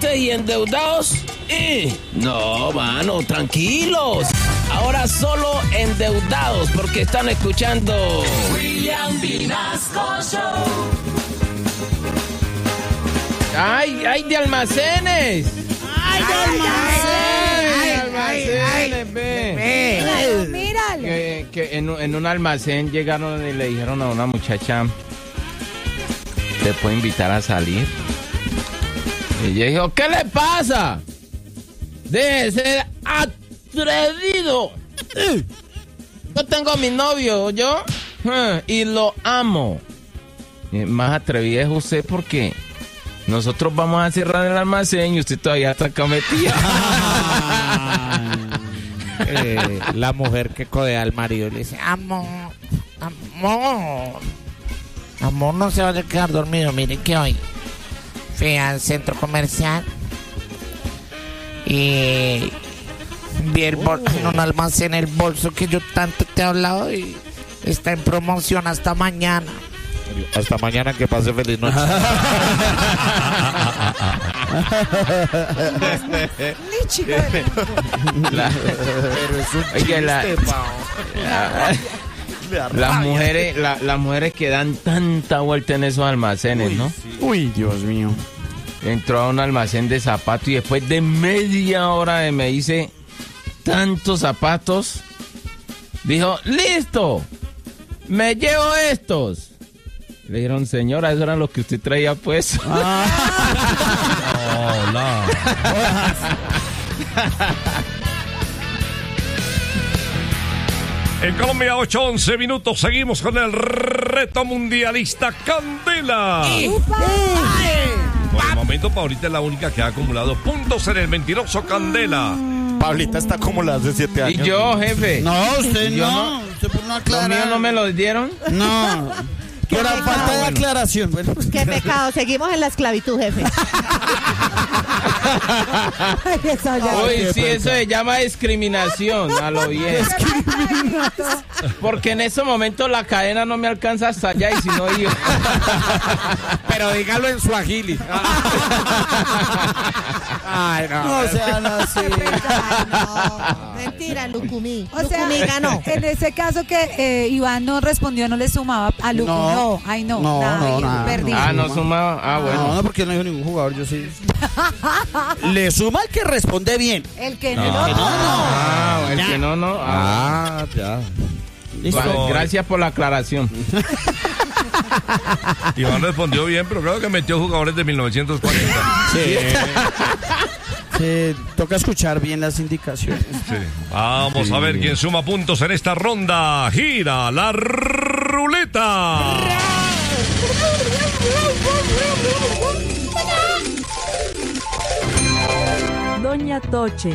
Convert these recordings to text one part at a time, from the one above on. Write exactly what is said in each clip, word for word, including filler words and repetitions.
tristes y endeudados? Eh, no, mano, tranquilos. Ahora solo endeudados porque están escuchando William Vinasco Show. ¡Ay, ay, de almacenes! ¡Ay, de almacenes! ¡Ay, almacenes, ve! Míralo, míralo. Que, que en, en un almacén llegaron y le dijeron a una muchacha, ¿te puedo invitar a salir? Y ella dijo, ¿qué le pasa? Deje de ser atrevido. Yo tengo a mi novio, ¿yo? Y lo amo. Y más atrevida es usted porque nosotros vamos a cerrar el almacén y usted todavía está acá metida. eh, la mujer que codea al marido y le dice, amor, amor, amor, no se vaya a quedar dormido. Mire que hoy fui al centro comercial y vi el bol- en un almacén el bolso que yo tanto te he hablado y está en promoción hasta mañana. Hasta mañana, que pase feliz noche. La, Pero es un oiga, chiste, la- Pao. la- las mujeres, la- las mujeres que dan tanta vuelta en esos almacenes, ¿no? Uy, Dios mío. Entró a un almacén de zapatos y después de media hora de me hice tantos zapatos, dijo, listo, me llevo estos. Le dijeron, señora, esos eran los que usted traía pues. Hola. En Colombia, ocho once minutos, seguimos con el reto mundialista Candela. Por el momento, Paulita es la única que ha acumulado puntos en el mentiroso Candela. Pablita está como las de siete Y años. yo, jefe. No, usted Yo no. Usted por no ¿Los aclarar. míos no me los dieron? No. Por pecado. falta de Bueno. aclaración. Bueno. Qué pecado, seguimos en la esclavitud, jefe. Eso ya- Uy, sí, eso se llama discriminación, a lo bien. Porque en ese momento la cadena no me alcanza hasta allá y si no yo... Pero dígalo en su agili. Ay, no. No sean así. Ay, no. Mentira, Lucumí. O sea, Lucumí ganó. en ese caso que eh, Iván no respondió, no le sumaba a Lucu. No. No, ay no. No, Nada, no, y nada, perdí. Ah, no suma... Ah, No, bueno. no, porque no dijo ningún jugador, yo sí. Le suma el que responde bien. El que No. no. Que no, no. Ah, el que no, no. Ah, Ah, ya. Listo. vale, gracias por la aclaración. Iván respondió bien, pero claro que metió jugadores de mil novecientos cuarenta. Sí. Sí, toca escuchar bien las indicaciones. Sí. Vamos a ver quién suma puntos en esta ronda. Gira la ruleta. Doña Toche.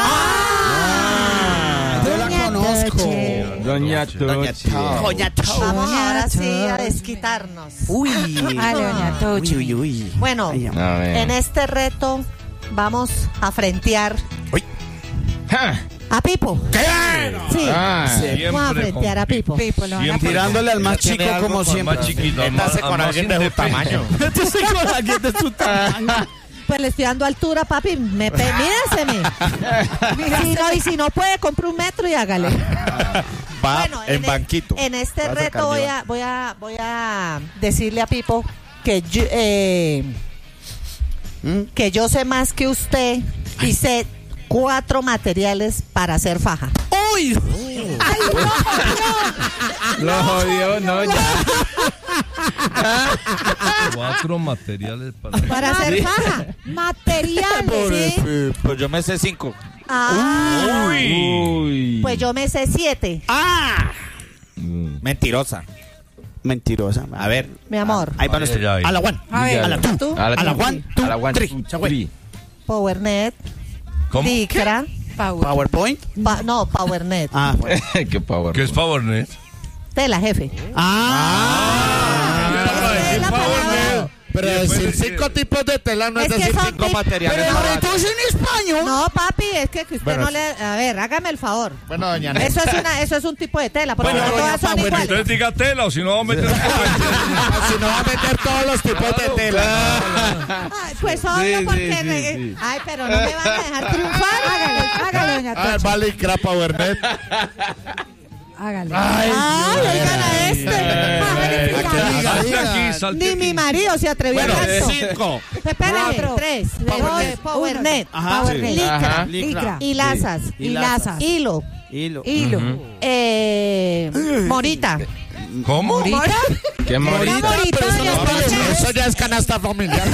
Ah, yo la Doña conozco. Toche. Doña Doña Tochi. Tochi. Vamos Doña ahora sí a Tochi. desquitarnos. Uy. Ay, doña Tochi. Uy, uy, uy. Bueno, Ay, A ver. en este reto vamos a frentear Ja. a Pipo. Sí, Ah, Siempre vamos a con frentear a Pipo. Pipo, lo van a Siempre Tirándole al más chico Tiene algo como con siempre. más chiquito, al más- Métase al con más alguien de su indefenso. tamaño. Estoy con alguien de su tamaño. Pues le estoy dando altura, papi. Me pe- míreseme. Si no, y si no puede, compre un metro y hágale. Va Bueno, en e- banquito. En este Va a sacar reto voy Iván. a, voy a voy a decirle a Pipo que yo, eh, que yo sé más que usted y sé cuatro materiales para hacer faja. ¡Uy! lo jodió, no, ya. Cuatro materiales para... Para hacer faja. Materiales, ¿sí? Pues yo me sé cinco. Ah, Uy. Uy. pues yo me sé siete. ¡Ah! Mentirosa. Mentirosa. A ver. Mi amor. Ahí van Ay, usted. ay, ay. A la one. A ver. A la two. ¿Tú? A la, A la one, two, a la one, three. two, Chagüey. three. PowerNet, ¿Cómo? Dicra. Power. PowerPoint. Pa- no, PowerNet. Ah, bueno. Qué power. ¿Qué es PowerNet? Tela, jefe. Ah. Es la palabra, Pero Y después decir de- cinco tipos de tela no es, Es que decir son cinco tip- materiales. Pero para- ahorita es en español. No, papi, es que, que usted Bueno, no le... A ver, hágame el favor. Bueno, doña Nena. Eso es, una, eso es un tipo de tela, porque Bueno, no todas doña son Pajuelita, iguales. Entonces diga tela o si no vamos a meter un poco de- Si no va a meter todos los tipos de tela. Ay, pues obvio, Sí, porque... sí, sí, re- sí. Ay, pero no me van a dejar triunfar. Hágale, hágale, doña Ah, Toche. vale, crapa Wernet. Hágale. Ay, Ay, oigan a este. Eh, Ay, salte aquí, salte Ni aquí. mi marido se atrevió bueno, a tanto. cinco. Espérame, Cuatro. tres. De- Powernet. de Powernet. Ajá. Powernet. Sí. Licra. Ajá. Licra. Y lazas. Y lazas. Hilo. Hilo. Hilo. Eh, morita. ¿Cómo? ¿Morita? ¿Qué morita? Morita, Pero eso, doña no, pero Toche. eso- eso ya es canasta familiar.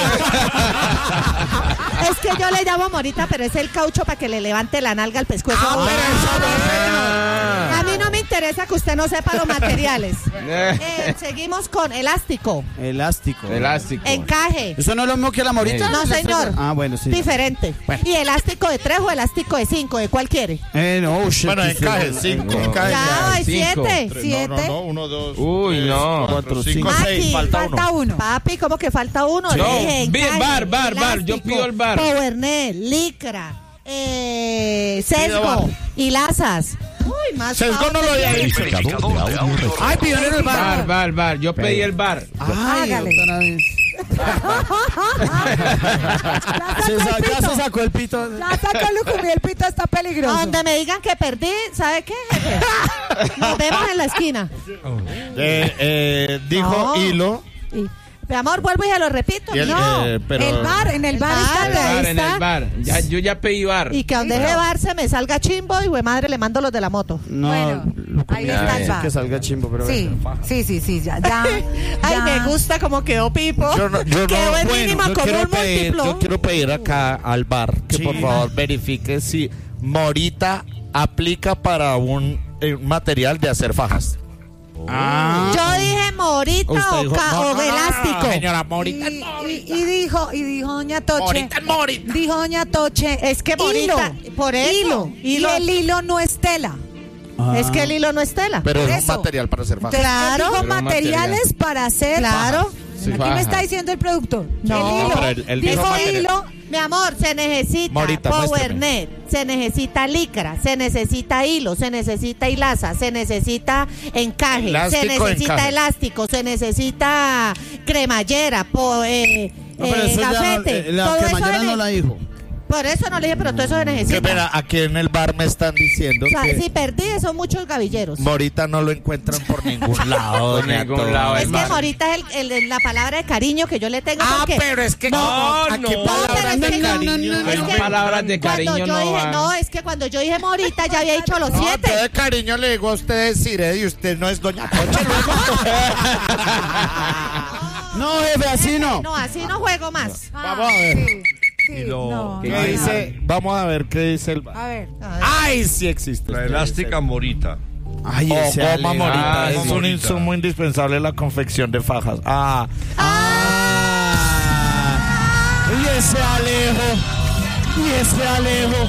Es que yo le llamo morita, pero es el caucho para que le levante la nalga al pescuezo. a uno. Ah. A mí no me interesa que usted no sepa los materiales. Eh, seguimos con elástico, Elástico. Elástico. encaje. ¿Eso no es lo mismo que la morita? No, señor. Ah, bueno, sí. Diferente. Y elástico de tres o elástico de cinco, ¿de cuál quiere? Eh, no, oh, shit, Bueno, sí, encaje, sí. cinco. Encaje. Ya, hay cinco. siete. No, no, Siete. no, uno, dos. Uy, tres, no. Cuatro, cinco, Maki, seis. Falta uno. Falta uno. Papi, ¿cómo que falta uno? No, Le dije, bien, encaje, bar, bar, bar, yo elástico, pido el bar. Powernet, licra, eh, Pido sesgo bar. y lazas. Uy, más Sesgo favor no lo de había Dios. dicho. Ay, pidió en el bar. Bar, bar, bar. Yo pedí el bar. Ay, Hágale. otra vez. Se sa- ya se sacó el pito. Ya sacó Lucumí, el pito está A peligroso. donde me digan que perdí, ¿sabe qué, jefe? Nos vemos en la esquina. Eh, eh, dijo No. hilo. Y, mi amor, vuelvo y se lo repito. Y el- no. eh, pero- El bar, en el El bar bar, está. El ahí bar, en está. el bar. Ya, yo ya pedí bar. Y que donde ese bar se me salga chimbo y güey madre le mando los de la moto. No, Bueno, ahí Ya, está el eh, bar. que salga chimbo, pero Sí, sí, sí, sí, ya, ya. Ay, ya. me gusta como quedó Pipo. Yo no, yo Quedó no, en bueno, mínimo yo como quiero un pedir, múltiplo. yo quiero pedir acá al bar que Sí. por favor verifique si Morita aplica para un, eh, un material de hacer fajas. Ah. Yo dije morita Usted o, dijo, ca- no, o no, no, elástico. señora, Y, Morita. y- y dijo, y dijo doña Toche. Morita, Morita. Dijo doña Toche. Es que morita, hilo, por eso, hilo. hilo. Y el hilo no es tela. Es que el hilo no es tela. Pero es un Eso. material para hacer fajas. Entonces, Claro. él dijo Pero un materiales material. para hacer. Claro. fajas. Sí, Aquí faja. me está diciendo el productor. No, el hilo. pero él- él dijo dijo material. hilo. Mi amor, se necesita Morita, Powernet, se necesita licra, se necesita hilo, se necesita hilaza, se necesita encaje, Elástico, se necesita encaje. elástico, se necesita cremallera, po, eh, No, pero eh, eso ya no, gafete. eh, la todo eso cremallera se no ne- la dijo. Por eso no le dije, pero todo eso se Que necesita. mira, aquí en el bar me están diciendo O sea, que si perdí, son muchos gavilleros. Morita no lo encuentran por ningún lado. Por doña ningún Toche. lado, Es que hermano. morita es el, el- la palabra de cariño que yo le tengo. Ah, porque pero es que No, aquí no. palabras No, de pero es que- cariño. no, no, Hay es que palabras de Cuando cariño yo no dije, van. no, es que cuando yo dije morita ya había dicho los No, siete. yo de cariño le digo a usted Sire y usted no es doña Toche. No, jefe, así no. No, así no juego más. Vamos a ver. Sí, sí, Y lo- no, ¿Qué no, ¿Qué no. dice? Vamos a ver qué dice el bar. A ver. ¡Ay, sí existe! La elástica morita. Ay, O ese goma Ale- morita. Ah, es goma un morita. insumo indispensable en la confección de fajas. Ah, Ah. Y ese Alejo. Y ese Alejo.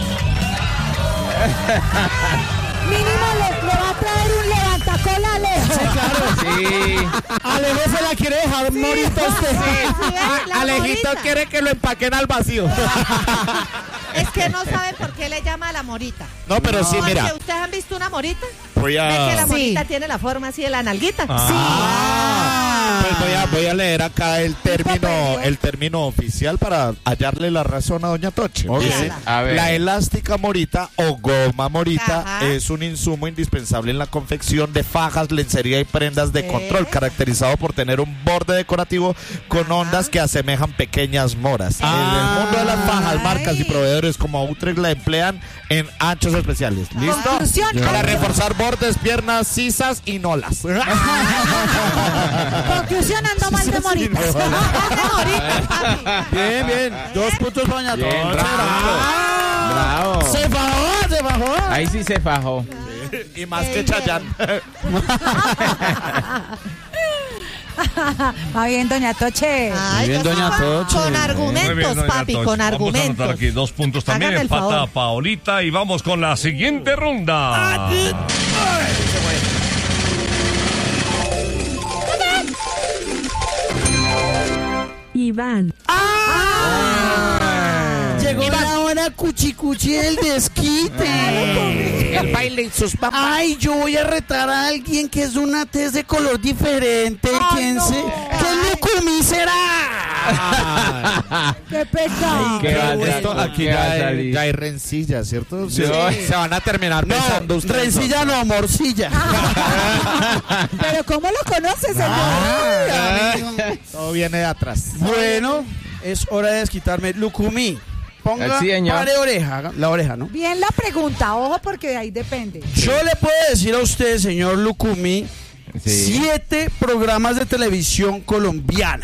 Mínimo le, le va a traer un levantacola a Alejo. Sí. Alejo se la quiere dejar morita a usted. ¿Sí ven? La Alejito morita. quiere que lo empaquen al vacío. Es que no saben por qué le llama a la morita. No, pero sí, Porque mira. ¿ustedes han visto una morita? Voy ¿Ven que la a. morita tiene la forma así de la nalguita? Ah, pues voy a, voy a leer acá el término, perdió. el término oficial para hallarle la razón a doña Toche. Ok, Dice, a ver. la elástica morita o goma morita Ajá. es un insumo indispensable en la confección de fajas, lencería y prendas de Sí. control, caracterizado por tener un borde decorativo con ondas que asemejan pequeñas moras. En el mundo de las fajas, marcas y proveedores como Utrecht la emplean en anchos especiales. ¿Listo? Conclusión. Para reforzar bordes, piernas, sisas y nolas. Conclusión, ando mal de morita. Es de morita, papi. Bien, bien. Dos puntos para doña Bien, Toche. bravo. Bravo. Se bajó, se bajó. Ahí sí se fajó. Y más que Chayanne. Va bien, doña Toche. Ay, bien, yo doña soy Toche. Con Muy bien, argumentos, doña papi, Toche. con Vamos a anotar argumentos. aquí dos puntos también. Hágame el Empata favor. Paolita y vamos con la siguiente ronda. Iván. ¡Ah! Llegó la hora cuchicuchi del desquite. El baile y sus papás. Ay, yo voy a retar a alguien que es una tez de color diferente. ¿Quién se? ¿Qué Lucumí será? ¡Qué pecado! ¿Qué va a Esto salir? aquí ¿Qué va ya a hay, salir? ya hay rencilla, ¿cierto? Sí. Se van a terminar besando No, ustedes. rencilla no, morcilla. ¿Pero cómo lo conoces, señor? Ay, amigo. Todo viene de atrás. Bueno, es hora de desquitarme. Lucumí, ponga Sí, señor. pare oreja, haga- la oreja, ¿no? Bien la pregunta, ojo, porque de ahí depende. Yo le puedo decir a usted, señor Lucumí, Sí. siete programas de televisión colombiana.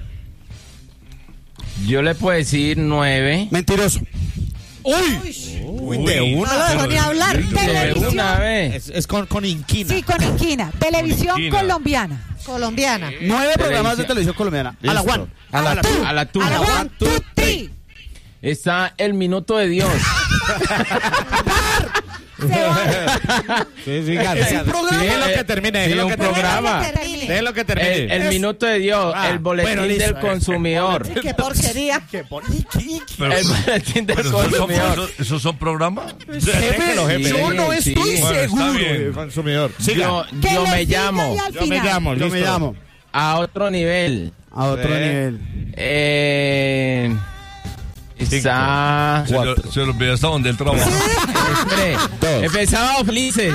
Yo le puedo decir nueve. Mentiroso. ¡Uy! Uy, de No una. lo dejó ni hablar. De Televisión. una vez. Es, es con, con inquina. Sí, con inquina. Televisión Con inquina. colombiana. Colombiana. Nueve programas de Televisión. televisión colombiana. A la Listo. Juan. A la, tu- a la tuna. A la one, two, three. Está el minuto de Dios. Se va. Sí, sí, Es un programa. Déjelo que termine, Sí, déjelo un que termine. programa. Termine. Déjelo que termine. El, el minuto de Dios, Ah, el boletín bueno, listo. del consumidor. Qué porquería. Pero, El boletín del pero esos, son, consumidor. esos- esos son programas. Jefe, jefe. yo no Sí, estoy sí. Bueno, está seguro. bien. Consumidor. Siga. Yo, Que yo le me siga llamo y al Yo me final. llamo, Yo listo. me llamo. a otro nivel. A otro Sí. nivel. Eh, está. Se le, se le olvidó hasta donde él trabaja. Espere, Dos. empezaba Oflices.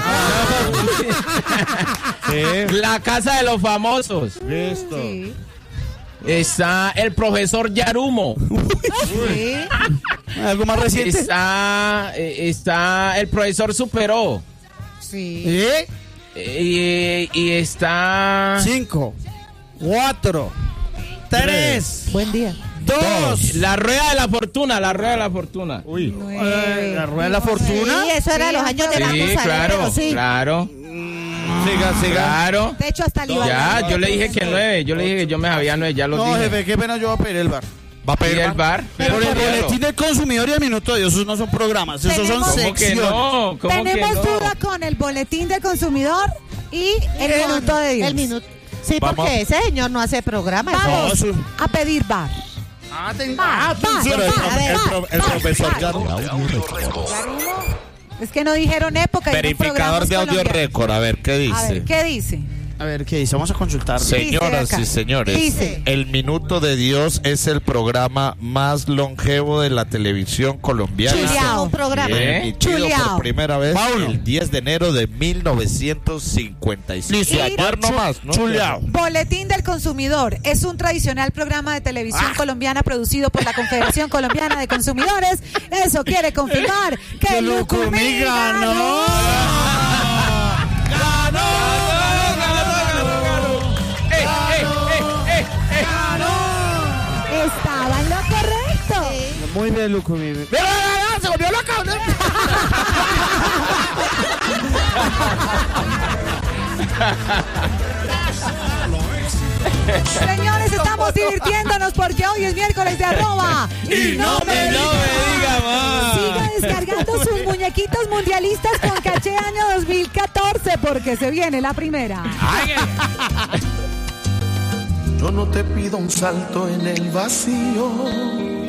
Sí. La casa de los famosos. Listo. Sí. Está el profesor Yarumo. Sí. ¿Algo más reciente? Está, eh, está el profesor Superó. Sí. ¿Eh? Eh, Y, y está. Cinco, cuatro, tres, Buen día. dos. La rueda de la fortuna, la rueda de la fortuna. Uy. Eh, la rueda de la fortuna. Sí, eso era Sí, los años de Sí, Banco Saler, claro, pero sí. claro, Siga, siga. claro. De hecho, hasta el Iván. Ya, yo le dije que nueve, yo le dije que yo me sabía nueve, ya lo No, dije. jefe, qué pena, yo voy a pedir el bar. ¿Va a ¿Y pedir el más? bar? Por el Claro. boletín del consumidor y el minuto de Dios, esos no son programas, esos son Tenemos- ¿Cómo que secciones. no? ¿Cómo que Tenemos no? duda con el boletín del consumidor y el Con minuto de Dios. El minuto. Sí, Vamos. porque ese señor no hace programa. eso- Vamos eso- a pedir bar. Ah, ten- Bar, ah, bar, Pero el, bar, pro- el, bar, pro- el bar, profesor bar. ya no. Es que no dijeron época. dijeron Verificador programas de audio colombianos. récord, a ver qué A dice. ver, ¿qué dice? A ver, ¿qué dice? Vamos a consultar. Sí. Señoras acá. y señores, Dice. El Minuto de Dios es el programa más longevo de la televisión colombiana. Chuleao. un programa. ¿Eh? Emitido Chuleao. por primera vez Paulo. el diez de enero de mil novecientos cincuenta y cinco. Listo. Y ayer nomás, ¿no? Chuleao. Boletín del Consumidor es un tradicional programa de televisión colombiana producido por la Confederación Colombiana de Consumidores. Eso quiere confirmar que Lucumí ganó. Estaba en lo correcto. Muy bien, Lucumí. Se volvió loca. Señores, estamos divirtiéndonos porque hoy es miércoles de arroba. Y no me No me diga más. Siga descargando sus muñequitos mundialistas con caché año dos mil catorce porque se viene la primera. Yo no te pido un salto en el vacío,